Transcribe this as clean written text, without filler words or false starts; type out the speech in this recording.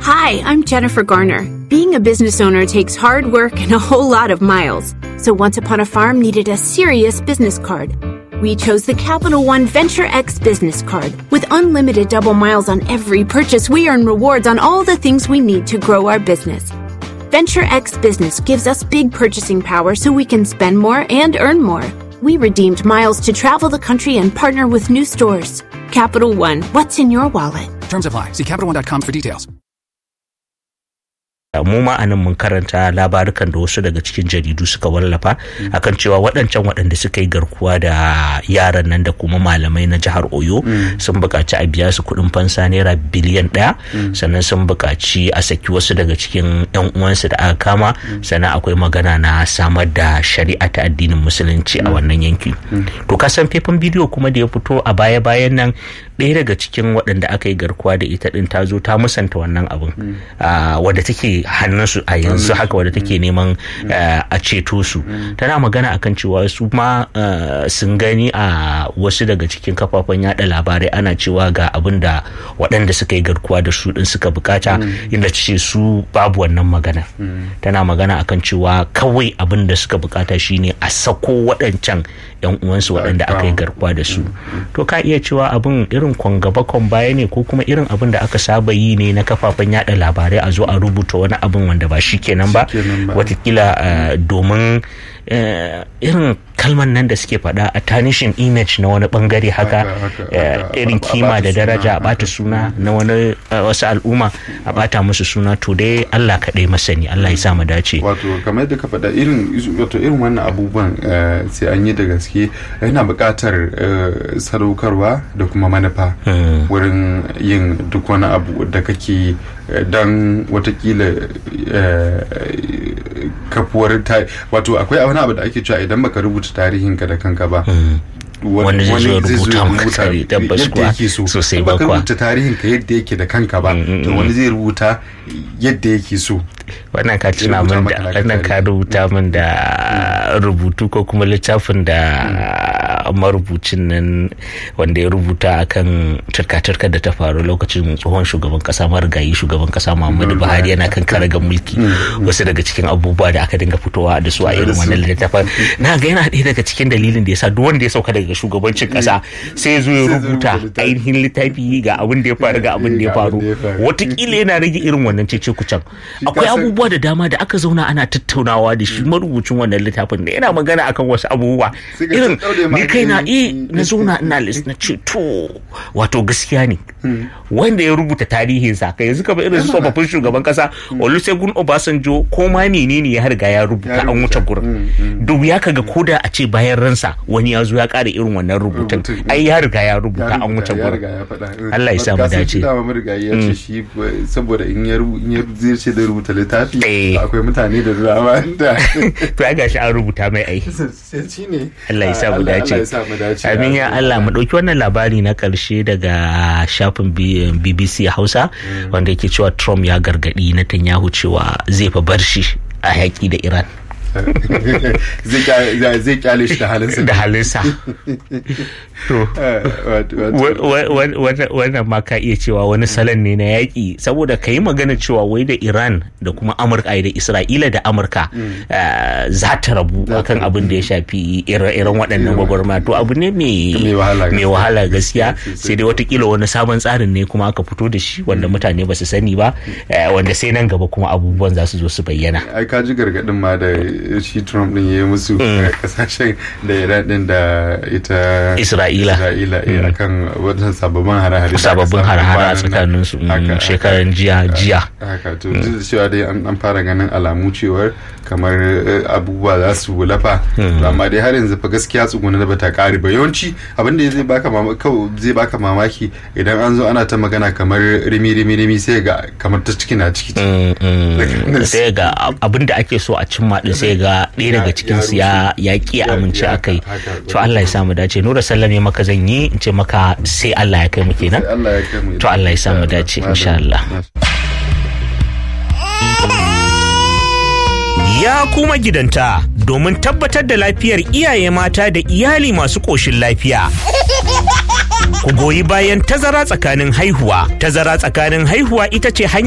Hi, I'm Jennifer Garner. Being a business owner takes hard work and a whole lot of miles. So Once Upon a Farm needed a serious business card. We chose the Capital One Venture X business card. With unlimited double miles on every purchase, we earn rewards on all the things we need to grow our business. Venture X Business gives us big purchasing power so we can spend more and earn more. We redeemed miles to travel the country and partner with new stores. Capital One, what's in your wallet? Terms apply. See CapitalOne.com for details. Mu ma anan mun karanta labarukan da wasu daga cikin jaridu suka wallafa akan cewa waɗanda suka yi garkuwa da yaran nan da kuma malamai na jihar Oyo sun buƙaci a biya su kuɗin fansa naira biliyan 1, sannan sun buƙaci a saki wasu daga cikin ƴan uwansu da aka kama, sannan akwai magana na samar da shari'a ta addinin musulunci a wannan yanki. To ka san faifan bidiyo kuma da ya fito a baya-bayan nan, ɗaya daga cikin waɗanda aka yi garkuwa da ita ɗin ta zo ta musanta wannan abin wadda take hannunsu a yanzu haka, wadda take neman a ceto su. Tana magana akan cewa su ma sun gani a wasu daga cikin kafafen yada labarai ana cewa ga abin da waɗanda suka yi garkuwa da su ɗin suka bukata, inda ce su babu wannan magana. Tana magana akan cewa kawai abin da suka bukata shine a sako waɗancan yan uwansu waɗanda aka yi garkuwa da su. To ka iya cewa abin irin kwangaba baya ne, ko kuma irin abin da aka saba yi ne na kafafen yada labarai a zo a rubuta wani abin wanda ba shi kenan ba, watakila domin irin kalman nan da suke faɗa a tarnishing image na wani bangare haka, irin kima da daraja a bata suna na wani wasu al'umma, a bata musu suna. To dai Allah kaɗai masani, Allah ya sa mu dace. Wato kamar yadda ka faɗa irin wannan abubuwan sai an yi da gaske, yana buƙatar sadaukarwa da kuma manufa wurin yin duk wani abu da kake dan watakila kafuwar wato akwai wani abu da ake cewa idan baka rubuta tarihinka da kanka ba, wani zai rubuta maka tabbas kuwa sosai ba kuwa. Rubuta tarihinka yadda yake da kanka ba, to wani zai rubuta yadda yake so. Wannan ka tuna min da wannan ka rubuta min da rubutu ko kuma littafin da marubucin nan wanda ya rubuta akan turka-turka da ta faru lokacin tsohon shugaban kasa marigayi shugaban kasa Muhammadu Buhari yana kan karagar mulki. Wasu daga cikin abubuwa da aka dinga fitowa da su a irin wannan littafin, na ga yana ɗaya daga cikin dalilin da yasa duk wanda ya sauka daga shugabancin kasa sai ya zo ya rubuta ainihin littafi ga abin da ya faru ga abin da ya faru. Wataƙila yana rage irin wannan cece kucan. Akwai abubuwa da dama da aka zauna ana tattaunawa da shi marubucin wannan littafin da yana magana akan wasu abubuwa irin ni kaina na zauna ina list na ce to wato gaskiya ne wanda ya rubuta tarihinsa kai yanzu kamar irin tsofaffin shugaban kasa Olusegun Obasanjo ko ma menene ya riga ya rubuta an wuce gurin. Duk ya kaga koda a ce bayan ransa wani ya zo ya ƙara irin wannan rubutun, ai ya riga ya rubuta an wuce gurin. Allah ya sa mu dace. Ya ce shi saboda in ya zai ce da rubuta littafi akwai mutane da dama da to ai gashi an rubuta mai ai. Allah ya sa mu dace. Amin ya Allah. Mu dauki wannan labari na karshe daga shafin BBC Hausa wanda yake cewa Trump ya gargadi Netanyahu cewa zai fa bar shi a yaƙi da Iran. zai kyale shi da halinsa. To wannan ma ka iya cewa wani salon ne na yaƙi, saboda ka yi magana cewa wai da Iran da kuma Amurka da Isra'ila da Amurka za ta rabu akan abin da ya shafi irin waɗannan gwagwarmaya. To abu ne mai wahala gaskiya, sai dai watakila wani sabon tsarin ne kuma aka fito da shi wanda mutane ba su sani ba, wanda sai nan gaba kuma abubuwan za su zo su bayyana. Ai ka ji gargaɗin ma da shi Trump din ya yi musu kasashen da Iran din da ita Isra'ila akan wajen sababbin hare-hare a tsakanin su shekaran jiya haka. To duk da cewa dai an fara ganin alamu cewar kamar abubuwa za su lafa, amma dai har yanzu fa gaskiya tsuguna da bata kare ba. Yawanci abin da zai baka mamaki idan an zo ana ta magana kamar rimi sai ga kamar ta ciki na ciki sai ga abin da ake so a cimma din sai ga ɗaya daga cikin su ya ki amince akai. To Allah ya samu dace. Nura sallame maka zan yi in ce maka sai Allah ya kai mu kenan. To Allah ya samu dace insha Allah. Ya kuma gidanta, domin tabbatar da lafiyar iyaye mata da iyali masu ƙoshin lafiya. Ku goyi bayan tazara tsakanin haihuwa. Tazara tsakanin haihuwa ita ce